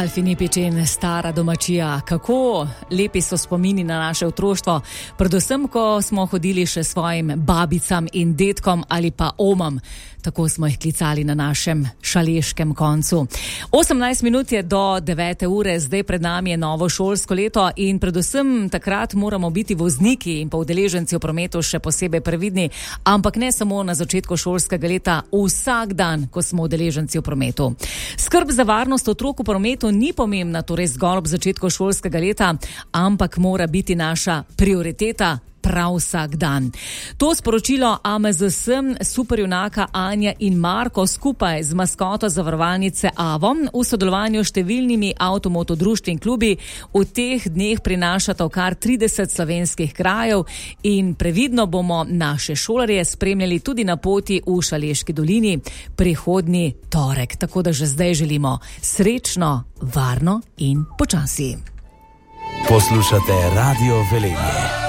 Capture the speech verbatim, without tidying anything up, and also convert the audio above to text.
Alfini Pečen, stara domačija. Kako lepi so spomini na naše otroštvo, predvsem, ko smo hodili še svojim babicam in dedkom ali pa omam. Tako smo jih klicali na našem šaleškem koncu. osemnajst minut je do devete ure, zdaj pred nami je novo šolsko leto in predvsem takrat moramo biti vozniki in pa udeleženci v prometu še posebej previdni, ampak ne samo na začetku šolskega leta, vsak dan, ko smo udeleženci v prometu. Skrb za varnost otrok v prometu ni pomembna, torej zgolj ob začetku šolskega leta, ampak mora biti naša prioriteta prav vsak dan. To sporočilo A M Z S, superjunaka Anja in Marko skupaj z maskoto zavarovalnice Avo v sodelovanju s številnimi avtomotodruštvi in klubi v teh dneh prinašata v kar trideset slovenskih krajev in previdno bomo naše šolarje spremljali tudi na poti v Šaleški dolini prihodnji torek. Tako da že zdaj želimo srečno, varno in počasi. Poslušate Radio Velenje.